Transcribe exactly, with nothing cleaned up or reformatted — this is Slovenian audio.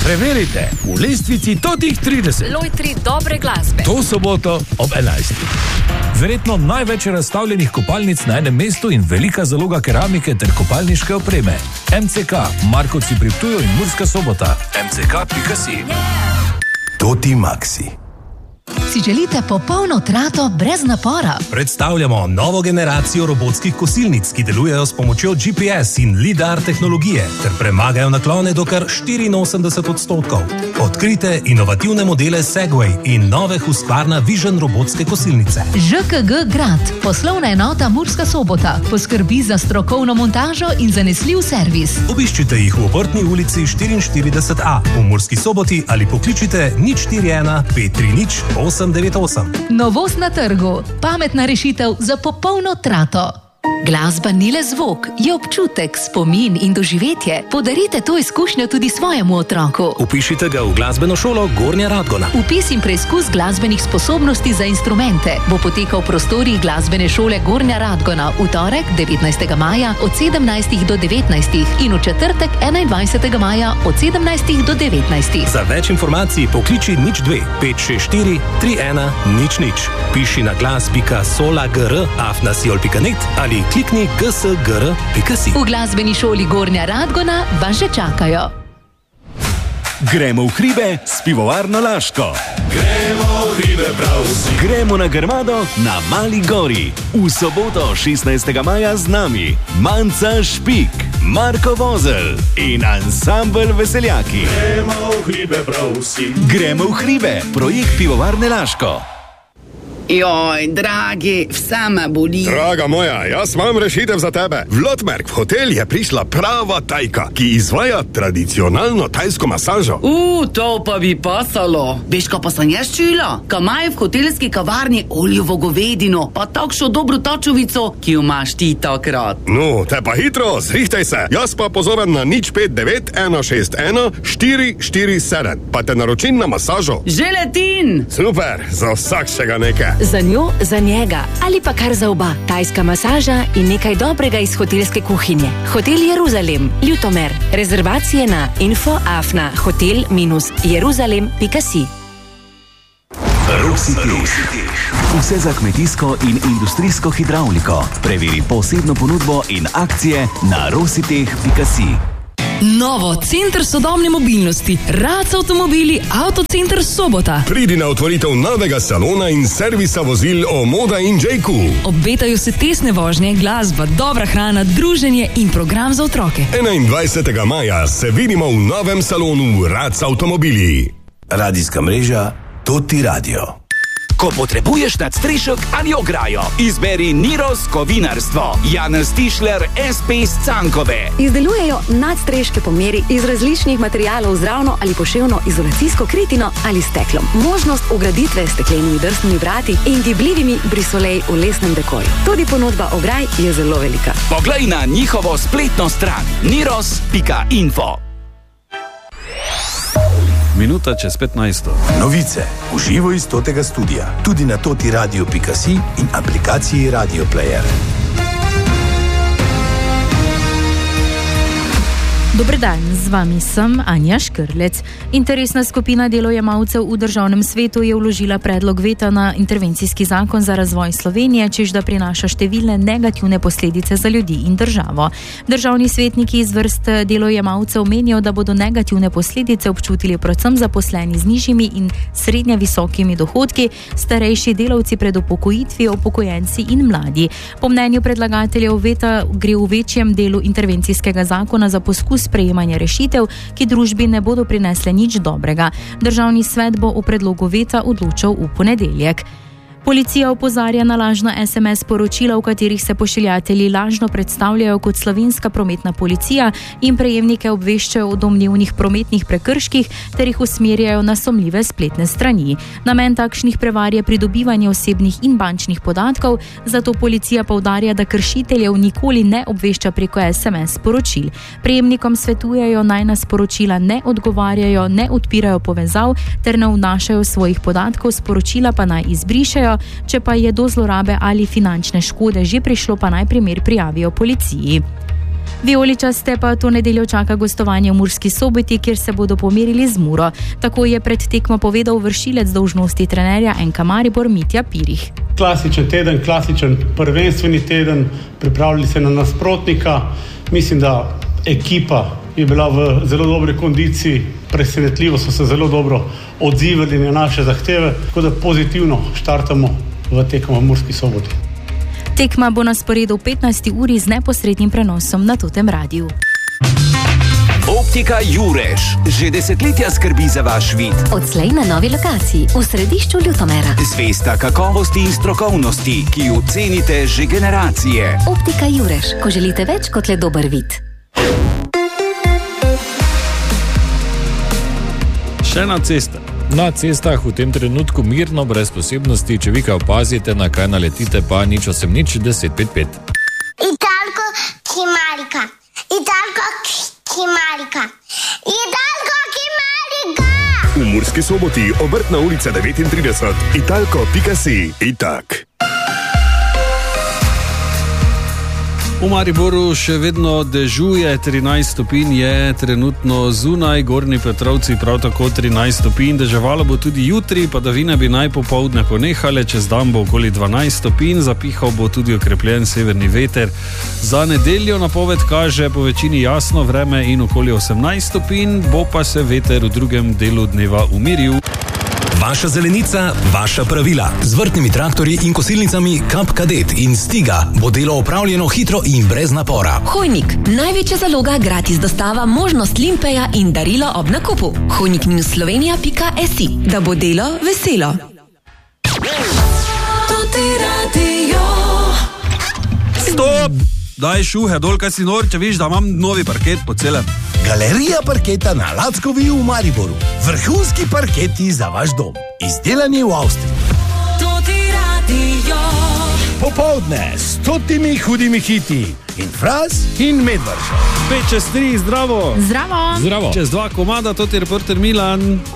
Preverite v lestvici Totih trideset. Lojtri dobre glasbe. To soboto ob enajstih. Verjetno največ razstavljenih kopalnic na enem mestu in velika zaloga keramike ter kopalniške opreme. M C K, Markovci pri Ptuju in Murska Sobota. M C K pika si. Toti Maxi. Si želite popolno trato brez napora? Predstavljamo novo generacijo robotskih kosilnic, ki delujejo s pomočjo G P S in lidar tehnologije ter premagajo naklone do kar štiriinosemdeset odstotkov. Odkrite inovativne modele Segway in nove Husqvarna Vision robotske kosilnice. Ž K G Grad, poslovna enota Murska Sobota, poskrbi za strokovno montažo in zanesljiv servis. Obiščite jih v Obrtni ulici štiriinštirideset A v Murski Soboti ali pokličite nič štiri ena pet tri nič osem devet osem. Novost na trgu, pametna rešitev za popolno trato. Glasba ni le zvok, je občutek, spomin in doživetje. Podarite to izkušnjo tudi svojemu otroku. Upišite ga v glasbeno šolo Gornja Radgona. Vpis in preizkus glasbenih sposobnosti za instrumente bo potekal v prostorih glasbene šole Gornja Radgona v torek devetnajstega maja od sedemnajstih do devetnajstih in v četrtek enaindvajsetega maja od sedemnajstih do devetnajstih. Za več informacij pokliči nič dve pet šest štiri tri ena nič nič. Piši na glas pika solagr afna siol pika net ali klikni g s g r pika si. V glasbeni šoli Gornja Radgona vas že čakajo. Gremo v hribe s pivovarno Laško. Gremo v hribe prav vsi. Gremo na Grmado na Mali gori. V soboto šestnajstega maja z nami Manca Špik, Marko Vozelj in ansambel Veseljaki. Gremo v hribe prav vsi. Gremo v hribe, projekt pivovarne Laško. Joj, dragi, vse me boli. Draga moja, jaz imam rešitev za tebe. V Lotmerk v hotel je prišla prava tajka, ki izvaja tradicionalno tajsko masažo. U, to pa bi pasalo. Veš, ko pa sem jaz čula? Ko imajo v hotelski kavarni oljevo govedino, pa takšno dobro tačovico, ki jo imaš ti takrat. No, te pa hitro, zrihtaj se. Jaz pa pozovem na nič pet devet ena šest ena štiri štiri sedem. Pa te naročim na masažo. Že letin! Super, za vsakšega nekaj. Za njo, za njega ali pa kar za oba. Tajska masaža in nekaj dobrega iz hotelske kuhinje. Hotel Jeruzalem, Ljutomer. Rezervacije na info afna hotel jeruzalem pika si. Rositeh. Vse za kmetijsko in industrijsko hidravliko. Preveri posebno ponudbo in akcije na rositeh pika si. Novo, center sodobne mobilnosti, Rac avtomobili, Avtocenter Sobota. Pridi na otvoritev novega salona in servisa vozil Omoda in J Q. Obetajo se tesne vožnje, glasba, dobra hrana, druženje in program za otroke. enaindvajsetega maja se vidimo v novem salonu Rac avtomobili. Radijska mreža Toti Radio. Ko potrebuješ nadstrešek ali ograjo, izberi Niros Kovinarstvo. Janez Tišler, S P iz Cankove. Izdelujejo nadstreške po meri iz različnih materialov z ravno ali poševno izolacijsko kritino ali steklom. Možnost ugraditve s steklenimi drsnimi vrati in gibljivimi brisolej v lesnem dekoju. Tudi ponudba ograj je zelo velika. Poglej na njihovo spletno stran niros pika info. Minuta čez petnajsto. Novice v živo iz Totega studia. Tudi na toti radio pika si in aplikaciji Radio Player. Dober dan, z vami sem Anja Škrlec. Interesna skupina delojemalcev v državnem svetu je vložila predlog veta na intervencijski zakon za razvoj Slovenije, češ da prinaša številne negativne posledice za ljudi in državo. Državni svetniki iz vrst delojemalcev menijo, da bodo negativne posledice občutili predvsem zaposleni z nižjimi in srednje visokimi dohodki, starejši delavci pred upokojitvijo, upokojenci in mladi. Po mnenju predlagateljev veta gre v večjem delu intervencijskega zakona za poskus sprejemanja rešitev, ki družbi ne bodo prinesle nič dobrega. Državni svet bo o predlogu veta odločal v ponedeljek. Policija opozarja na lažna es em es sporočila, v katerih se pošiljatelji lažno predstavljajo kot slovenska prometna policija in prejemnike obveščajo o domnevnih prometnih prekrških ter jih usmerjajo na sumljive spletne strani. Namen takšnih prevar je pridobivanje osebnih in bančnih podatkov, zato policija poudarja, da kršiteljev nikoli ne obvešča preko es em es sporočil. Prejemnikom svetujejo naj na sporočila ne odgovarjajo, ne odpirajo povezav ter ne vnašajo svojih podatkov, sporočila pa naj izbrišajo. Če pa je do zlorabe ali finančne škode že prišlo, pa naj primer prijavijo policiji. Vijoličaste pa to nedeljo čaka gostovanje v Murski Soboti, kjer se bodo pomerili z Muro. Tako je pred tekmo povedal vršilec dolžnosti trenerja N K Maribor Mitja Pirih. Klasičen teden, klasičen prvenstveni teden, pripravljali se na nasprotnika. Mislim, da ekipa je bila v zelo dobri kondiciji, presenetljivo so se zelo dobro odzivali na naše zahteve, tako da pozitivno štartamo v tekmo v Murski Soboti. Tekma bo na sporedu v petnajsti uri z neposrednim prenosom na Totem radiju. Optika Jurež že desetletja skrbi za vaš vid. Odslej na novi lokaciji v središču Ljutomera. Zvesta kakovosti in strokovnosti, ki jo cenite že generacije. Optika Jurež, ko želite več kot le dober vid. Še na cesta. Na cestah v tem trenutku mirno, brez posebnosti, če vi kaj opazite, na kaj naletite, pa nič osem nič deset pet pet. Italko Kimarika, Italko Kimarika, Italko Kimarika. V Murski Soboti, Obrtna ulica devetintrideset, italko pika si, itak. V Mariboru še vedno dežuje, trinajst stopinj je trenutno zunaj, Gornji Petrovci prav tako trinajst stopinj, deževalo bo tudi jutri, padavine bi naj popoldne ponehale, čez dan bo okoli dvanajst stopinj, zapihal bo tudi okrepljen severni veter. Za nedeljo napoved kaže po večini jasno vreme in okoli osemnajst stopinj, bo pa se veter v drugem delu dneva umiril. Vaša zelenica, vaša pravila. Z vrtnimi traktorji in kosilnicami Kap Kadet in Stiga bo delo opravljeno hitro in brez napora. Hojnik. Največja zaloga, gratis dostava, možnost limpeja in darilo ob nakupu. hojnik minus slovenija pika si. Da bo delo veselo. Stop! Daj šuhe dol, kaj si nor, če viš, da imam novi parket po celem. Galerija parketa na Lackovi v Mariboru. Vrhunski parketi za vaš dom. Izdelani v Avstriji. Popoldne s stotimi hudimi hiti. In Fras in Medvrša. Pet čez tri, zdravo. Zdravo. Zdravo. Čez dva komada, to je reporter Milan.